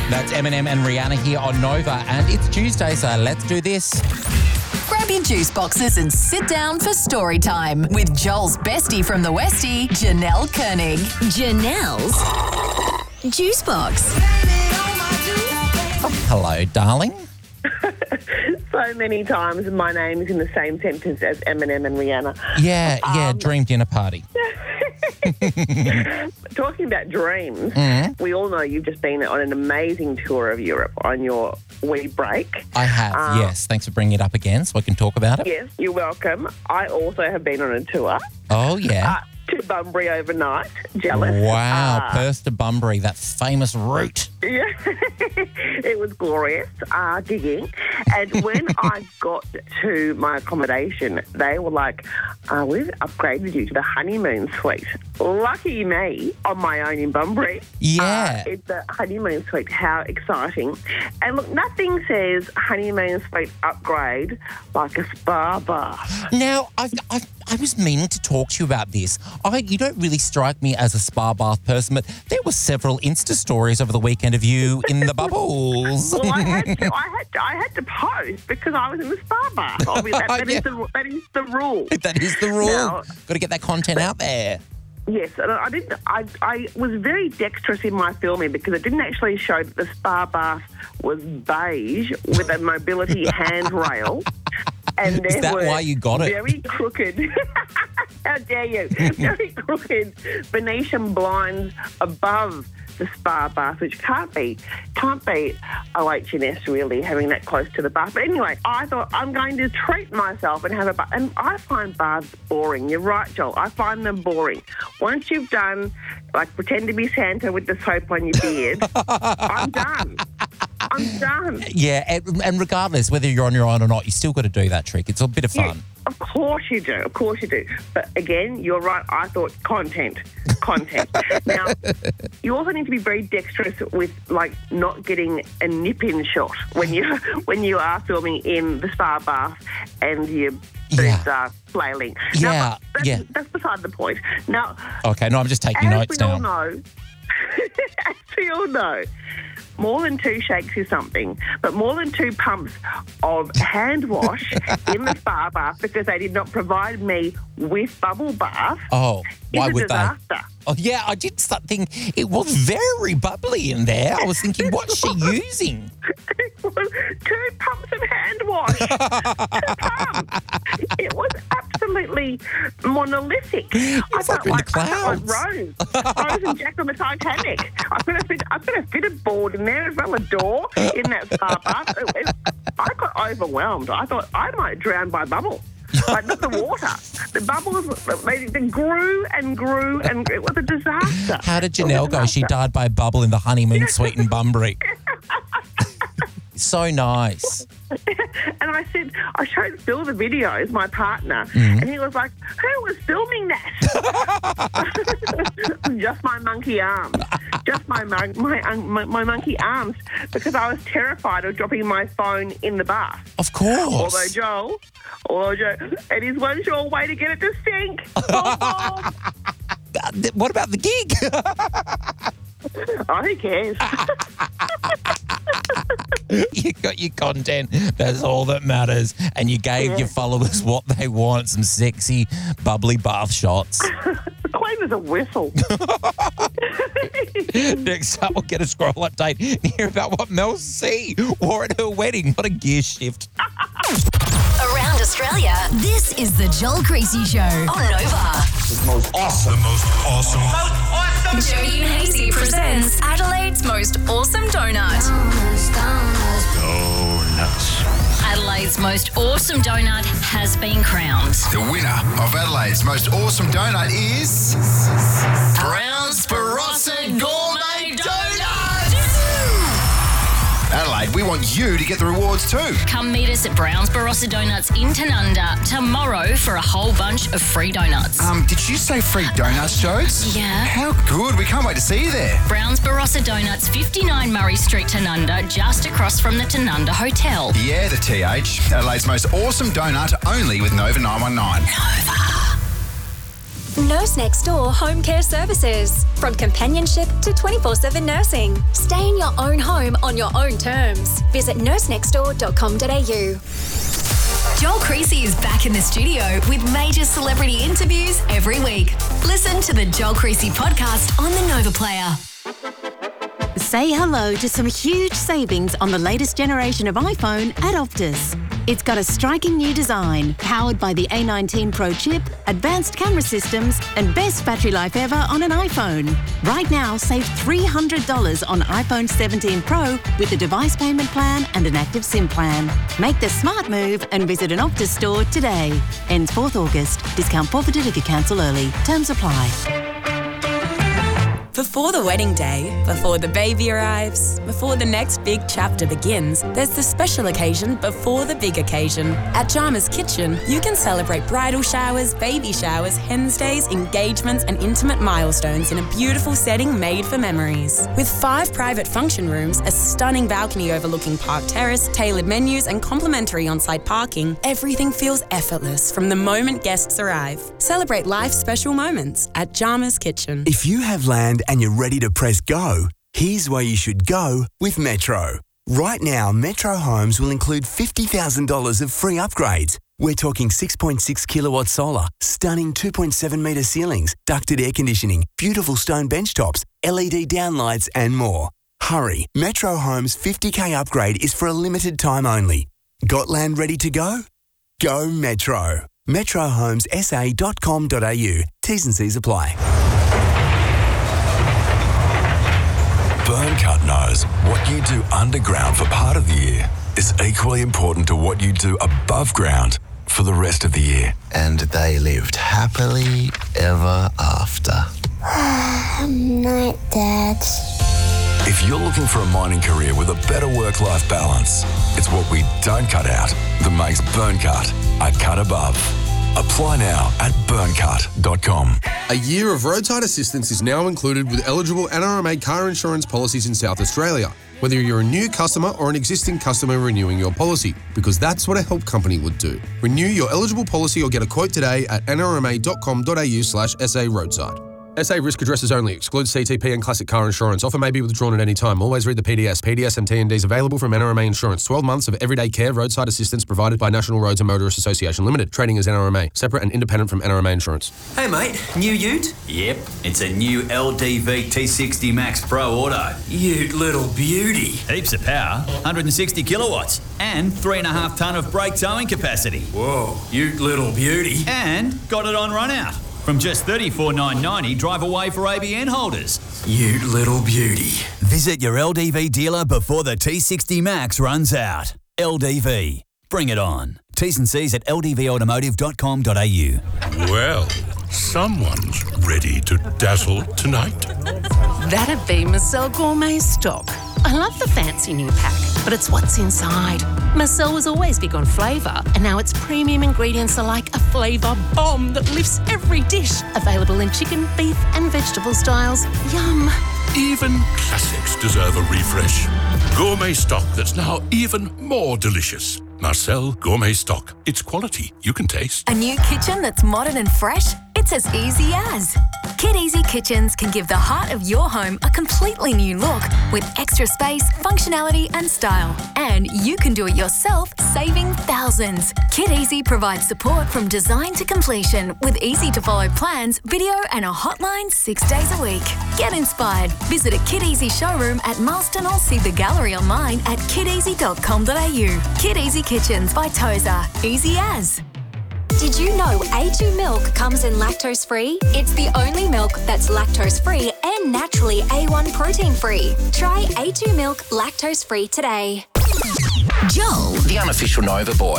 That's Eminem and Rihanna here on Nova, and it's Tuesday, so let's do this. Grab your juice boxes and sit down for story time with Joel's bestie from the Westie, Janelle Koenig. Janelle's Juice Box. Hello, darling. So many times my name is in the same sentence as Eminem and Rihanna. Yeah, dream dinner party. Talking about dreams, we all know you've just been on an amazing tour of Europe on your wee break. I have, yes. Thanks for bringing it up again so I can talk about it. Yes, you're welcome. I also have been on a tour. Oh, yeah. To Bunbury overnight. Jealous. Wow, Perth to Bunbury, that famous route. Yeah, it was glorious gigging. And when I got to my accommodation, they were like, we've upgraded you to the honeymoon suite. Lucky me, on my own in Bunbury. Yeah. It's the honeymoon suite. How exciting. And look, nothing says honeymoon suite upgrade like a spa bath. Now, I was meaning to talk to you about this. You don't really strike me as a spa bath person, but there were several Insta stories over the weekend of you in the bubbles. Well, I had to post because I was in the spa bath. Obviously, that is the rule. That is the rule. Now, got to get that content out there. Yes, and I was very dexterous in my filming because it didn't actually show that the spa bath was beige with a mobility handrail. And is that why you got it? Very crooked. How dare you? Very crooked Venetian blinds above the spa bath, which can't be OH&S really having that close to the bath. But anyway, I thought I'm going to treat myself and have a bath. And I find baths boring. You're right, Joel. I find them boring. Once you've done, like, pretend to be Santa with the soap on your beard, I'm done. I'm done. Yeah, and regardless whether you're on your own or not, you still got to do that trick. It's a bit of fun. Yeah, of course you do. Of course you do. But again, you're right. I thought content. Now, you also need to be very dexterous with, like, not getting a nip-in shot when you are filming in the spa bath and your boobs are flailing. Yeah, now, that's beside the point. Now, okay, no, I'm just taking notes down. As we all know, more than 2 shakes is something, but more than 2 pumps of hand wash in the spa bath because they did not provide me with bubble bath. Oh, why would disaster. they? Oh, yeah, I did start thinking it was very bubbly in there. I was thinking, what's she using? 2 pumps of hand wash. 2 pumps. It was absolutely monolithic. It's like in the clouds. Rose and Jack on the Titanic. I could have fit a board in there as well, a door in that spa bath. I got overwhelmed. I thought I might drown by bubble. But not the water. The bubbles, they grew and grew, and it was a disaster. How did Janelle go? She died by a bubble in the honeymoon suite in Bunbury. So nice. And I showed Phil the videos, my partner, and he was like, who was filming that? Just my monkey arms. Just my monkey arms, because I was terrified of dropping my phone in the bath. Of course. Although, Joel, it is one sure way to get it to sink. What about the gig? Oh, who cares? You got your content. That's all that matters. And you gave your followers what they want, some sexy, bubbly bath shots. Clean as a whistle. Next up, we'll get a scroll update and hear about what Mel C wore at her wedding. What a gear shift. Around Australia, this is the Joel Creasy Show on Nova. The most awesome. Jody and Hazy presents Adelaide's most awesome donut. Donuts. Adelaide's most awesome donut has been crowned. The winner of Adelaide's most awesome donut is Brown's Barossa Gourmet Donut. Adelaide. We want you to get the rewards too. Come meet us at Brown's Barossa Donuts in Tanunda tomorrow for a whole bunch of free donuts. Did you say free donuts, Jodes? Yeah. How good. We can't wait to see you there. Brown's Barossa Donuts, 59 Murray Street, Tanunda, just across from the Tanunda Hotel. Yeah, the TH. Adelaide's most awesome donut, only with Nova 919. Nova. Nurse Next Door Home Care Services. From companionship to 24/7 nursing. Stay in your own home on your own terms. Visit nursenextdoor.com.au. Joel Creasy is back in the studio with major celebrity interviews every week. Listen to the Joel Creasy podcast on the Nova Player. Say hello to some huge savings on the latest generation of iPhone at Optus. It's got a striking new design, powered by the A19 Pro chip, advanced camera systems, and best battery life ever on an iPhone. Right now, save $300 on iPhone 17 Pro with a device payment plan and an active SIM plan. Make the smart move and visit an Optus store today. Ends 4th August. Discount forfeited if you cancel early. Terms apply. Before the wedding day, before the baby arrives, before the next big chapter begins, there's the special occasion before the big occasion. At Jama's Kitchen, you can celebrate bridal showers, baby showers, hens days, engagements and intimate milestones in a beautiful setting made for memories. With 5 private function rooms, a stunning balcony overlooking Park Terrace, tailored menus and complimentary on-site parking, everything feels effortless from the moment guests arrive. Celebrate life's special moments at Jama's Kitchen. If you have land and you're ready to press go, here's where you should go with Metro. Right now, Metro Homes will include $50,000 of free upgrades. We're talking 6.6 kilowatt solar, stunning 2.7 metre ceilings, ducted air conditioning, beautiful stone bench tops, LED downlights and more. Hurry, Metro Homes' 50k upgrade is for a limited time only. Got land ready to go? Go Metro. metrohomessa.com.au. T's and C's apply. Burncut knows what you do underground for part of the year is equally important to what you do above ground for the rest of the year. And they lived happily ever after. Night, Dad. If you're looking for a mining career with a better work-life balance, it's what we don't cut out that makes Burncut a cut above. Apply now at burncut.com. A year of roadside assistance is now included with eligible NRMA car insurance policies in South Australia, whether you're a new customer or an existing customer renewing your policy, because that's what a help company would do. Renew your eligible policy or get a quote today at nrma.com.au/SA roadside. SA risk addresses only. Excludes CTP and classic car insurance. Offer may be withdrawn at any time. Always read the PDS. PDS and T&Ds available from NRMA Insurance. 12 months of everyday care roadside assistance provided by National Roads and Motorists Association Limited. Trading as NRMA. Separate and independent from NRMA Insurance. Hey mate, new ute? Yep, it's a new LDV T60 Max Pro Auto. Ute little beauty. Heaps of power, 160 kilowatts, and 3.5 tonne of brake towing capacity. Whoa, ute little beauty. And got it on run out. From just $34,990 drive away for ABN holders. You little beauty. Visit your LDV dealer before the T60 Max runs out. LDV. Bring it on. T's and C's at ldvautomotive.com.au. Well, someone's ready to dazzle tonight. That'd be Marcel Gourmet Stock. I love the fancy new pack, but it's what's inside. Marcel was always big on flavour, and now its premium ingredients are like a flavour bomb that lifts every dish. Available in chicken, beef and vegetable styles. Yum. Even classics deserve a refresh. Gourmet stock that's now even more delicious. Marcel Gourmet Stock. It's quality you can taste. A new kitchen that's modern and fresh? It's as easy as. Kid Easy Kitchens can give the heart of your home a completely new look with extra space, functionality and style. And you can do it yourself, saving thousands. Kid Easy provides support from design to completion with easy-to-follow plans, video and a hotline 6 days a week. Get inspired. Visit a Kid Easy showroom at Marston or see the gallery online at kideasy.com.au. Kid Easy Kitchens by Tozer. Easy as. Did you know A2 milk comes in lactose-free? It's the only milk that's lactose-free and naturally A1 protein-free. Try A2 milk lactose-free today. Joel, the unofficial Nova boy.